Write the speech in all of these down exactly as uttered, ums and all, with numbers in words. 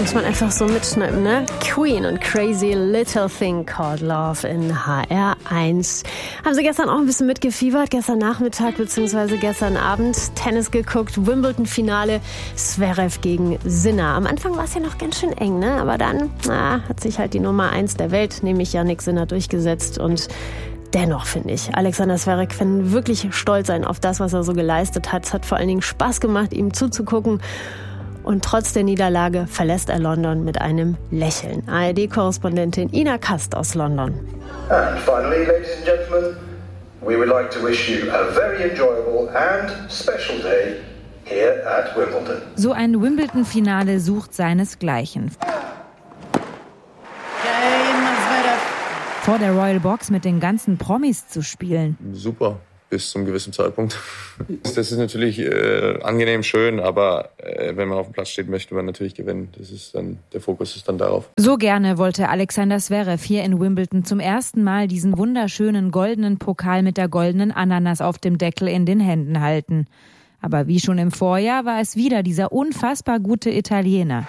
Muss man einfach so mitschneiden, ne? Queen und Crazy Little Thing Called Love in H R eins. Haben Sie gestern auch ein bisschen mitgefiebert? Gestern Nachmittag bzw. gestern Abend Tennis geguckt, Wimbledon-Finale, Zverev gegen Sinner. Am Anfang war es ja noch ganz schön eng, ne? Aber dann na, hat sich halt die Nummer eins der Welt, nämlich Jannik Sinner, durchgesetzt. Und dennoch finde ich, Alexander Zverev kann wirklich stolz sein auf das, was er so geleistet hat. Es hat vor allen Dingen Spaß gemacht, ihm zuzugucken. Und trotz der Niederlage verlässt er London mit einem Lächeln. A R D-Korrespondentin Ina Kast aus London. And finally, ladies and gentlemen, we would like to wish you a very enjoyable and special day here at Wimbledon. So ein Wimbledon-Finale sucht seinesgleichen. Vor der Royal Box mit den ganzen Promis zu spielen. Super, bis zum gewissen Zeitpunkt. Das ist natürlich äh, angenehm schön, aber äh, wenn man auf dem Platz steht, möchte man natürlich gewinnen. Das ist dann, der Fokus ist dann darauf. So gerne wollte Alexander Zverev hier in Wimbledon zum ersten Mal diesen wunderschönen goldenen Pokal mit der goldenen Ananas auf dem Deckel in den Händen halten. Aber wie schon im Vorjahr war es wieder dieser unfassbar gute Italiener.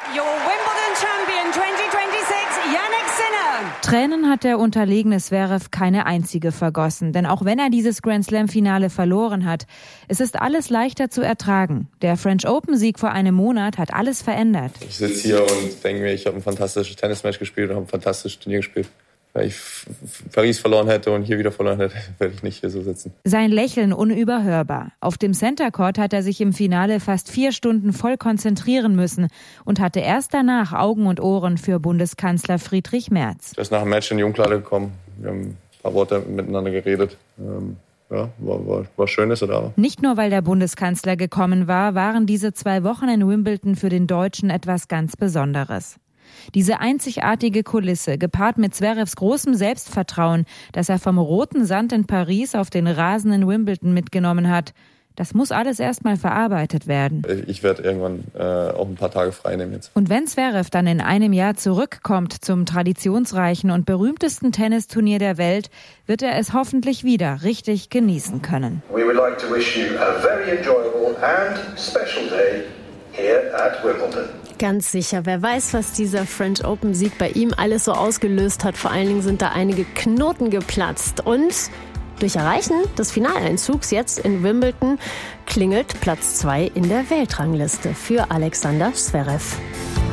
Tränen hat der unterlegene Zverev keine einzige vergossen. Denn auch wenn er dieses Grand-Slam-Finale verloren hat, es ist alles leichter zu ertragen. Der French Open-Sieg vor einem Monat hat alles verändert. Ich sitze hier und denke mir, ich habe ein fantastisches Tennismatch gespielt und habe ein fantastisches Turnier gespielt. Wenn ich Paris verloren hätte und hier wieder verloren hätte, werde ich nicht hier so sitzen. Sein Lächeln unüberhörbar. Auf dem Center Court hat er sich im Finale fast vier Stunden voll konzentrieren müssen und hatte erst danach Augen und Ohren für Bundeskanzler Friedrich Merz. Er ist nach dem Match in die Umkleide gekommen. Wir haben ein paar Worte miteinander geredet. Ähm Ja, war, war, war schön, dass er da war. Nicht nur, weil der Bundeskanzler gekommen war, waren diese zwei Wochen in Wimbledon für den Deutschen etwas ganz Besonderes. Diese einzigartige Kulisse, gepaart mit Zverevs großem Selbstvertrauen, das er vom roten Sand in Paris auf den Rasen in Wimbledon mitgenommen hat, das muss alles erstmal verarbeitet werden. Ich werde irgendwann äh, auch ein paar Tage frei nehmen jetzt. Und wenn Zverev dann in einem Jahr zurückkommt zum traditionsreichen und berühmtesten Tennisturnier der Welt, wird er es hoffentlich wieder richtig genießen können. We would like to wish you a very enjoyable and special day here at Wimbledon. Ganz sicher. Wer weiß, was dieser French Open-Sieg bei ihm alles so ausgelöst hat. Vor allen Dingen sind da einige Knoten geplatzt. Und durch Erreichen des Finaleinzugs jetzt in Wimbledon klingelt Platz zwei in der Weltrangliste für Alexander Zverev.